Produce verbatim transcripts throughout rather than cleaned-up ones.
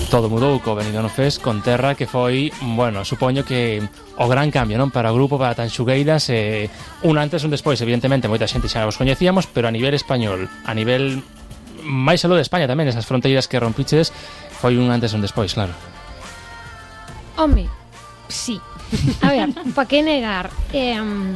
Todo mudou co Benidorm Fest con Terra, que foi, bueno, supoño que o gran cambio, non? Para o grupo, para Tanxugueiras, eh, un antes e un despois, evidentemente, moita xente xa os coñecíamos, pero a nivel español, a nivel máis aló de España tamén, esas fronteiras que rompiches, foi un antes e un despois, claro. Home, sí. A ver, pa que negar, eh,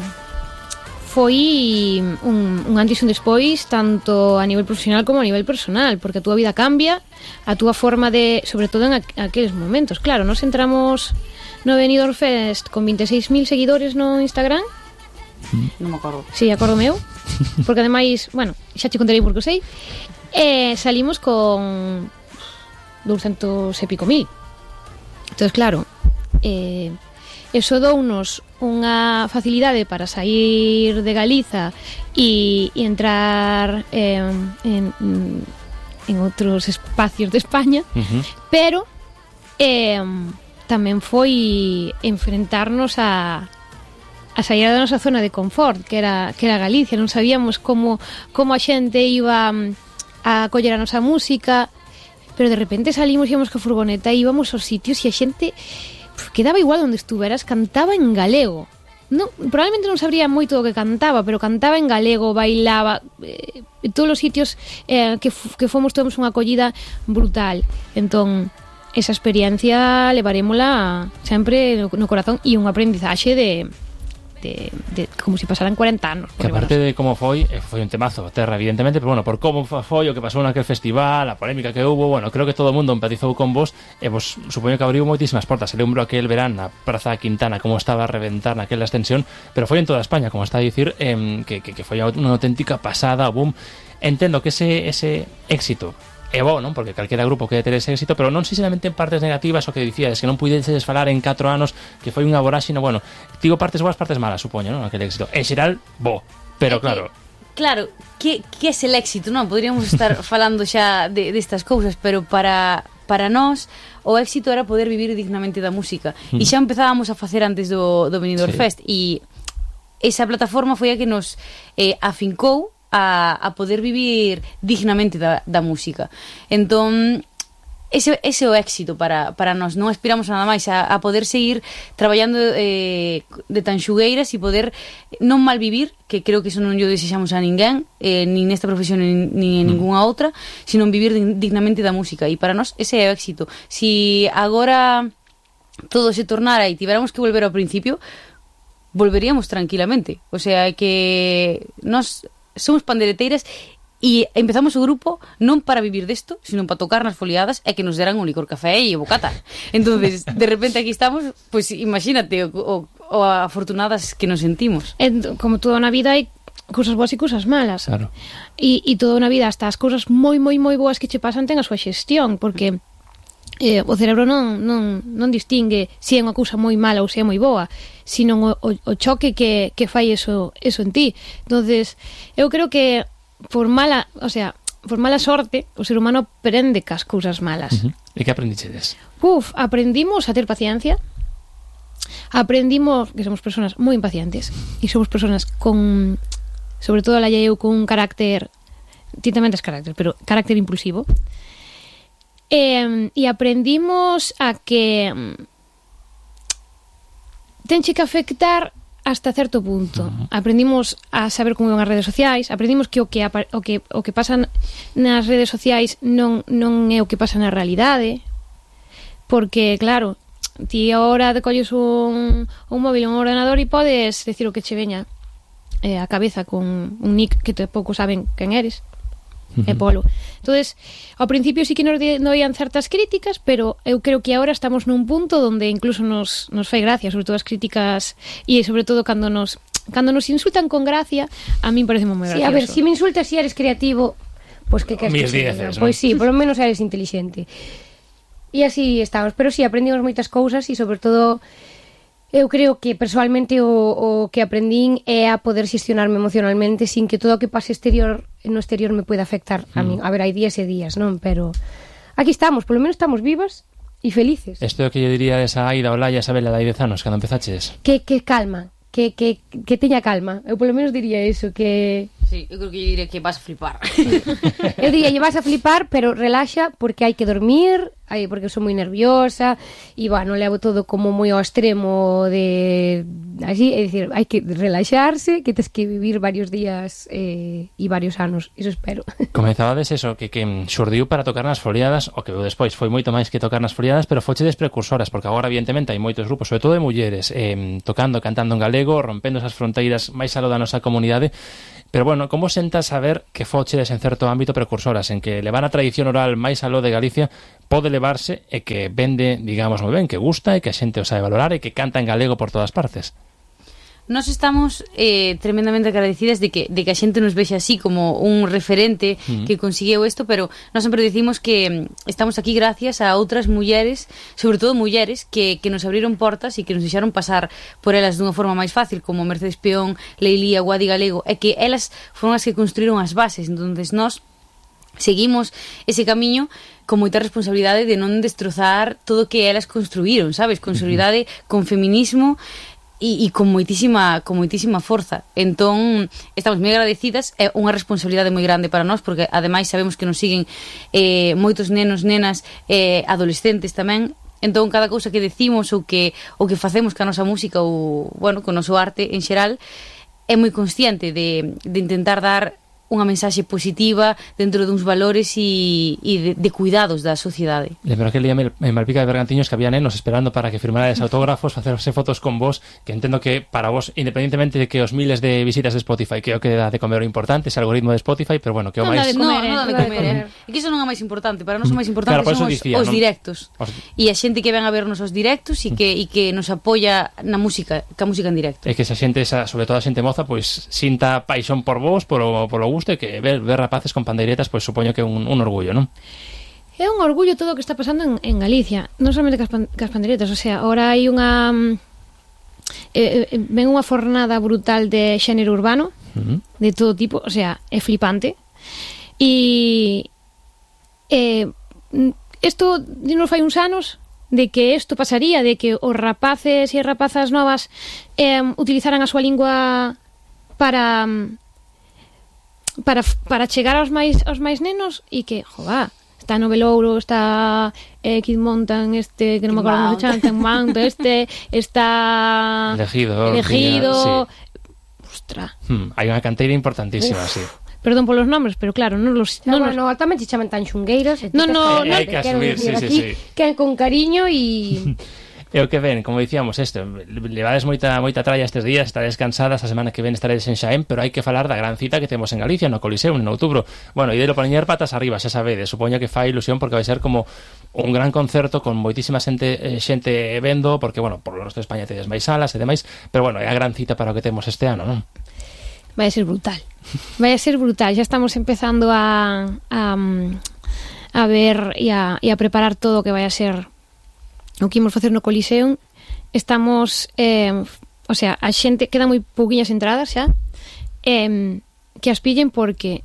foi un, un antes e un despois tanto a nivel profesional como a nivel personal, porque a túa vida cambia, a túa forma de, sobre todo en aqu- aqueles momentos. Claro, nos entramos no Benidorm Fest con veintiséis mil seguidores no Instagram. Non me acordo. Si, sí, acordo meu. Porque ademais, bueno, xa te contarei porque o sei. E salimos con doscientos e pico mil. Entón, claro, eh, eso dounos unha facilidade para sair de Galiza e, e entrar eh, en, en outros espacios de España, Uh-huh. pero eh, tamén foi enfrentarnos a a sair da nosa zona de confort, que era que era Galicia. Non sabíamos como como a xente iba a coller a nosa música, pero de repente salimos, íamos ca furgoneta e íbamos aos sitios e a xente pff, quedaba igual onde estuveras, cantaba en galego. Non, probablemente non sabría moito o que cantaba, pero cantaba en galego, bailaba, eh, en todos os sitios eh, que, f- que fomos tuvemos unha acollida brutal. Entón, esa experiencia levarémola sempre no, no corazón e un aprendizaxe de, de, de como se si pasaran cuarenta anos. Que aparte de como foi, eh, foi un temazo Terra, evidentemente, pero bueno, por como fa- foi o que pasou naquel festival, a polémica que hubo, bueno, creo que todo o mundo empatizou con vos e vos supoño que abriu moitísimas portas. Se lembro aquel verán na Praza Quintana como estaba a reventar naquela extensión, pero foi en toda España, como está a dicir, eh, que, que, que foi unha auténtica pasada, boom. Entendo que ese, ese éxito é bo, non? Porque calquera grupo quere ter ese éxito, pero non sinceramente en partes negativas o que dicíades, que non puideses falar en catro anos, que foi unha voráxina, bueno, digo partes boas, partes malas, supoño, non? Aquel éxito. En xeral, bo, pero claro, Claro, que, que é el éxito, non? Podríamos estar falando xa de, destas cousas, pero para, para nós o éxito era poder vivir dignamente da música. E xa empezábamos a facer antes do, do Benidorm Sí. Fest, e esa plataforma foi a que nos eh, afincou a, a poder vivir dignamente da, da música. Entón, ese, ese é o éxito para, para nós. Non aspiramos a nada máis a, a poder seguir traballando eh, de Tanxugueiras e poder non malvivir, que creo que eso non lle desexamos a ninguén, eh, nin nesta profesión nin, nin en ningunha outra, sino vivir dignamente da música. E para nós ese é o éxito. Si agora todo se tornara e tiveramos que volver ao principio, volveríamos tranquilamente. O sea, que nós somos pandereteiras e empezamos o grupo non para vivir desto, sino para tocar nas foliadas e que nos deran un licor café e bocata. Entonces, de repente aquí estamos, pues imagínate o, o, o afortunadas que nos sentimos. Ent- como toda na vida hai cousas boas e cousas malas. claro. E, e toda na vida, hasta as cousas moi, moi, moi boas que che pasan ten a súa xestión, porque eh, o cerebro non, non, non distingue se é unha cousa moi mala ou se é moi boa, sino o, o, o choque que, que fai eso, eso en ti. Entonces, eu creo que por mala, o sea, por mala sorte, o ser humano aprende cas cousas malas. Uh-huh. E que aprendichedes? Uf, aprendimos a ter paciencia. Aprendimos que somos personas moi impacientes e somos personas con, sobre todo la e eu, con un carácter, ti tamén tes carácter, pero carácter impulsivo. E, e aprendimos a que mm, tenche que afectar hasta certo punto. Uh-huh. Aprendimos a saber como iban as redes sociais, aprendimos que o que apa- o que o que pasa nas redes sociais non non é o que pasa na realidade. Porque claro, ti agora te colles un un móvil, un ordenador e podes decir o que che veña eh, a cabeza con un nick que tampouco saben quen eres. Uh-huh. E polo. Entonces, ao principio sí que nos di- non habían certas críticas, pero eu creo que agora estamos nun punto donde incluso nos, nos fai gracia, sobre todo as críticas e sobre todo cando nos cando nos insultan con gracia, a mí parece moi gracioso. Sí, a ver, si me insultas si eres creativo, pues que queres Mis que se dieces, diga? ¿no? Pois sí, por lo menos eres inteligente. E así estamos, pero sí, aprendimos moitas cousas e sobre todo eu creo que persoalmente o, o que aprendín é a poder xestionarme emocionalmente sin que todo o que pase exterior no exterior me pueda afectar a min. A ver, hai días e días, non? Pero aquí estamos, polo menos estamos vivas e felices. Isto é o que lle diría esa Aida Olaya, esa Bela de dez anos, cando empezaches? Que, que calma, que, que, que teña calma. Eu polo menos diría eso, que... Sí, eu creo que diré que vas a flipar. Eu diría, lle vas a flipar, pero relaxa porque hai que dormir, aí porque sou moi nerviosa e, bueno, levo todo como moi ao extremo de así, é dicir, hai que relaxarse, que tes que vivir varios días eh, e varios anos, iso espero. Comezabades eso, que, que xurdiu para tocar nas foliadas, o que despois foi moito máis que tocar nas foliadas, pero fochedes precursoras, porque agora evidentemente hai moitos grupos, sobre todo de mulleres, eh, tocando, cantando en galego, rompendo esas fronteiras máis aló da nosa comunidade. Pero, bueno, como senta saber que fochedes en certo ámbito precursoras, en que levar a tradición oral máis aló de Galicia pode levarse e que vende, digamos, moi ben, que gusta e que a xente o sabe valorar e que canta en galego por todas partes? Nos estamos eh, tremendamente agradecidas de que, de que a xente nos vexe así como un referente mm. que consiguiu isto, pero nós sempre dicimos que estamos aquí gracias a outras mulleres, sobre todo mulleres, que, que nos abriron portas e que nos deixaron pasar por elas dunha forma máis fácil, como Mercedes Peón, Leilía, Guadi Galego, e que elas foron as que construíron as bases. Entonces nós seguimos ese camiño con moita responsabilidade de non destrozar todo o que elas construíron, sabes? Con solidaridade, con feminismo e, e con moitísima con moitísima forza. Entón, estamos moi agradecidas, é unha responsabilidade moi grande para nós, porque ademais sabemos que nos siguen eh, moitos nenos, nenas, eh, adolescentes tamén. Entón, cada cousa que decimos ou que, ou que facemos ca nosa música ou, bueno, con o noso arte en xeral, é moi consciente de, de intentar dar unha mensaxe positiva dentro duns valores e, e de, de cuidados da sociedade. Lembro aquel día en Malpica de Bergantiños que había nenos esperando para que firmarades autógrafos, facerse fotos con vos, que entendo que para vos, independentemente de que os miles de visitas de Spotify, que é o que dá de comer o importante, ese algoritmo de Spotify, pero bueno, que o non máis... dá de comer, no, non dá de comer, eh? E que iso non é máis importante, para nós o máis importante claro, son os, dicía, os non? directos. Os... E a xente que ven a vernos os directos e que, e que nos apoia na música, ca música en directo. É que esa xente, esa, sobre todo a xente moza, pois sinta paixón por vos, polo, polo gusto, e que ver, ver rapaces con pandeiretas, pois supoño que é un, un orgullo, non? É un orgullo todo o que está pasando en, en Galicia, non solamente cas, pan, cas pandeiretas, o sea, ahora hai unha eh, eh, ven unha fornada brutal de xénero urbano, uh-huh. de todo tipo, o sea, é flipante. E eh, isto dinos fai uns anos de que isto pasaría, de que os rapaces e as rapazas novas eh, utilizaran a súa lingua para para para chegar aos máis aos máis nenos e que, jová, está no Velouro, está eh, Kid Montan, este, que non me acordo como se chama, Ten Mount, este, está Elegido, Elegido. Sí. Ostra. Hmm, hai unha canteira importantísima, Uf. sí. Perdón polos nombres, pero claro, non los No, non bueno, los... tamén se chaman tan xungueiras. No, no, no, hai que asumir, sí, sí, sí. Que con cariño e... E o que ven, como dicíamos, isto, levades moita moita tralla estes días, estaredes cansadas, a semana que ven estaredes en Xaén, pero hai que falar da gran cita que temos en Galicia, no Coliseo, en outubro. Bueno, e delo poñer patas arriba, xa sabedes, supoño que fai ilusión porque vai ser como un gran concerto con moitísima xente, eh, xente vendo, porque, bueno, por lo resto de España tedes máis salas e demais, pero, bueno, é a gran cita para o que temos este ano, non? Vai a ser brutal. Vai a ser brutal, xa estamos empezando a a, a ver e a, e a preparar todo o que vai a ser o que imos facer no Coliseum. Estamos eh, o sea, a xente queda moi pouquiñas entradas xa, eh, que as pillen porque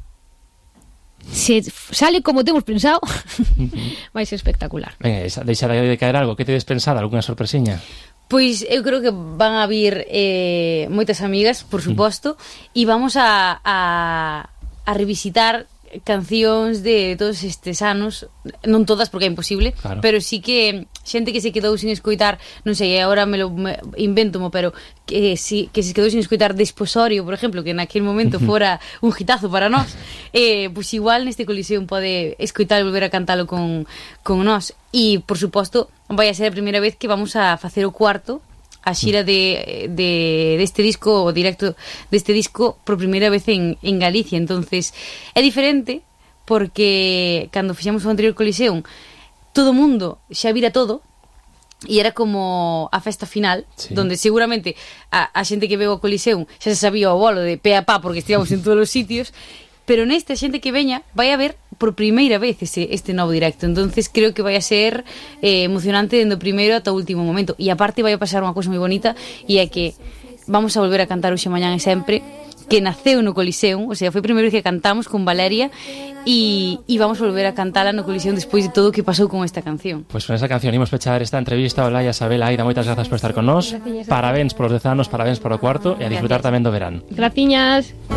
se sale como temos pensado vai ser espectacular. Venga, deixa de caer algo, que tedes pensado, algunha sorpresiña? Pois eu creo que van a vir eh, moitas amigas, por suposto, e vamos a, a, a revisitar cancións de todos estes anos, non todas porque é imposible, claro. Pero sí que xente que se quedou sin escoitar, non sei, agora me lo me, inventomo, pero que, si, que se quedou sin escoitar Desposorio, por exemplo, que naquele momento fora un hitazo para nós, eh, pois igual neste Coliseo pode escoitar e volver a cantalo con, con nós. E, por suposto, vai a ser a primeira vez que vamos a facer o cuarto, a xira de, de deste disco, o directo deste disco por primeira vez en, en Galicia. Entonces é diferente porque cando fixemos o anterior Coliseum todo o mundo xa vira todo e era como a festa final, sí. Donde seguramente a, a xente que veu ao Coliseum xa se sabía o bolo de pe a pa porque estivamos en todos os sitios, pero nesta xente que veña vai a ver por primeira vez ese, este novo directo. Entonces creo que vai a ser eh, emocionante dende o primeiro ata o último momento. E aparte vai a pasar unha cousa moi bonita, e é que vamos a volver a cantar hoxe, mañán e sempre, que naceu no Coliseum, o sea, foi a primeira vez que cantamos con Valeria, e, e vamos a volver a cantala no Coliseum despois de todo o que pasou con esta canción. Pois pues con esa canción imos pechar esta entrevista. Olaya, Sabela, Aida, moitas grazas por estar con nós. Parabéns polos dez anos, parabéns por o cuarto, e a disfrutar tamén do verán. Graciñas.